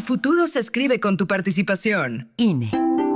futuro se escribe con tu participación. INE.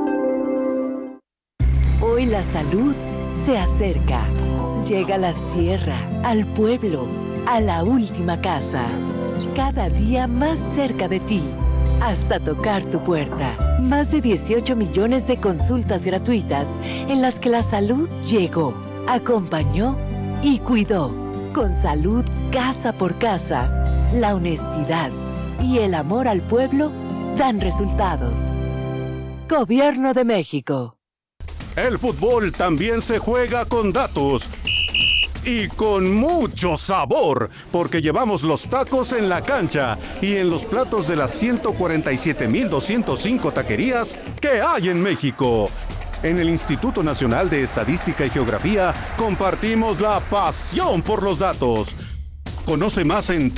Hoy la salud se acerca. Llega a la sierra, al pueblo, a la última casa. Cada día más cerca de ti, hasta tocar tu puerta. Más de 18 millones de consultas gratuitas en las que la salud llegó, acompañó y cuidó. Con salud casa por casa, la honestidad y el amor al pueblo dan resultados. Gobierno de México. El fútbol también se juega con datos. Y con mucho sabor, porque llevamos los tacos en la cancha y en los platos de las 147,205 taquerías que hay en México. En el Instituto Nacional de Estadística y Geografía compartimos la pasión por los datos. Conoce más en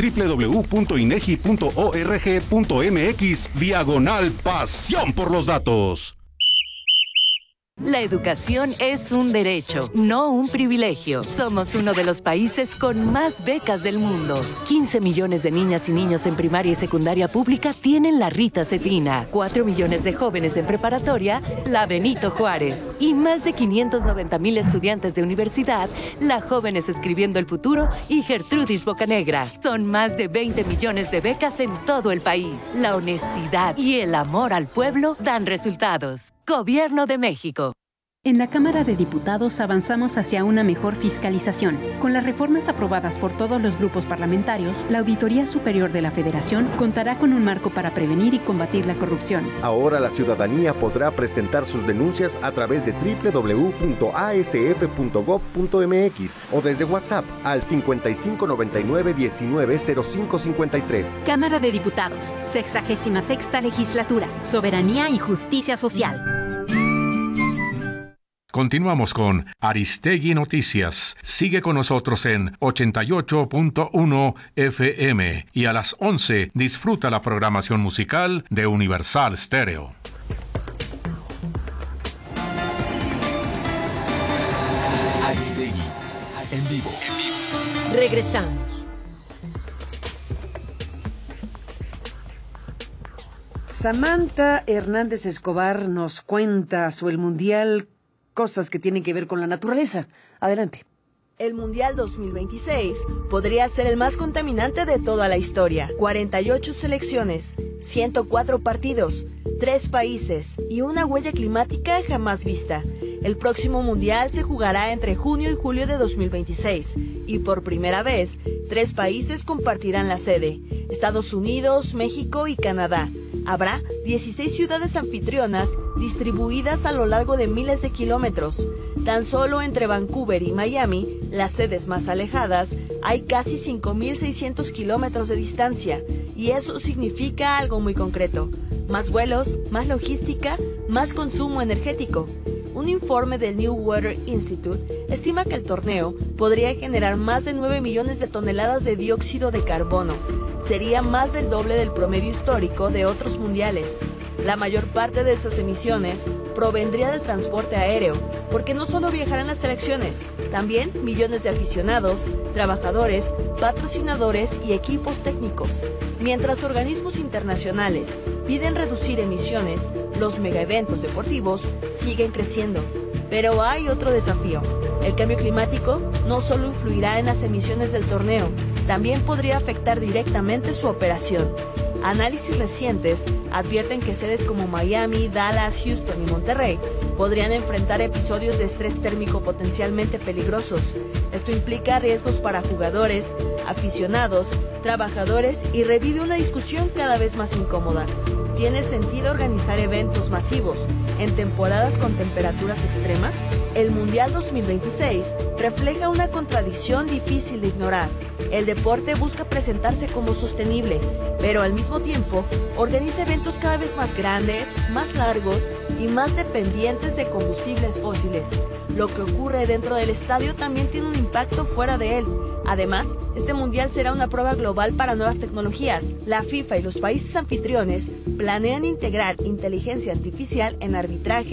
www.inegi.org.mx/pasión por los datos. La educación es un derecho, no un privilegio. Somos uno de los países con más becas del mundo. 15 millones de niñas y niños en primaria y secundaria pública tienen la Rita Cetina. 4 millones de jóvenes en preparatoria, la Benito Juárez. Y más de 590,000 estudiantes de universidad, la Jóvenes Escribiendo el Futuro y Gertrudis Bocanegra. Son más de 20 millones de becas en todo el país. La honestidad y el amor al pueblo dan resultados. Gobierno de México. En la Cámara de Diputados avanzamos hacia una mejor fiscalización. Con las reformas aprobadas por todos los grupos parlamentarios, la Auditoría Superior de la Federación contará con un marco para prevenir y combatir la corrupción. Ahora la ciudadanía podrá presentar sus denuncias a través de www.asf.gov.mx o desde WhatsApp al 5599-190553. Cámara de Diputados, 66ª Legislatura, Soberanía y Justicia Social. Continuamos con Aristegui Noticias. Sigue con nosotros en 88.1 FM y a las 11 disfruta la programación musical de Universal Stereo. Aristegui en vivo. Regresamos. Samantha Hernández Escobar nos cuenta sobre el Mundial, cosas que tienen que ver con la naturaleza. Adelante. El Mundial 2026 podría ser el más contaminante de toda la historia. 48 selecciones, 104 partidos, 3 países y una huella climática jamás vista. El próximo Mundial se jugará entre junio y julio de 2026 y por primera vez 3 países compartirán la sede: Estados Unidos, México y Canadá. Habrá 16 ciudades anfitrionas distribuidas a lo largo de miles de kilómetros. Tan solo entre Vancouver y Miami, las sedes más alejadas, hay casi 5.600 kilómetros de distancia. Y eso significa algo muy concreto: más vuelos, más logística, más consumo energético. Un informe del New Weather Institute estima que el torneo podría generar más de 9 millones de toneladas de dióxido de carbono. Sería más del doble del promedio histórico de otros mundiales. La mayor parte de esas emisiones provendría del transporte aéreo, porque no solo viajarán las selecciones, también millones de aficionados, trabajadores, patrocinadores y equipos técnicos. Mientras organismos internacionales piden reducir emisiones, los megaeventos deportivos siguen creciendo. Pero hay otro desafío. El cambio climático no solo influirá en las emisiones del torneo, también podría afectar directamente su operación. Análisis recientes advierten que sedes como Miami, Dallas, Houston y Monterrey podrían enfrentar episodios de estrés térmico potencialmente peligrosos. Esto implica riesgos para jugadores, aficionados, trabajadores y revive una discusión cada vez más incómoda. ¿Tiene sentido organizar eventos masivos en temporadas con temperaturas extremas? El Mundial 2026 refleja una contradicción difícil de ignorar. El deporte busca presentarse como sostenible, pero al mismo tiempo organiza eventos cada vez más grandes, más largos y más dependientes de combustibles fósiles. Lo que ocurre dentro del estadio también tiene un impacto fuera de él. Además, este mundial será una prueba global para nuevas tecnologías. La FIFA y los países anfitriones planean integrar inteligencia artificial en arbitraje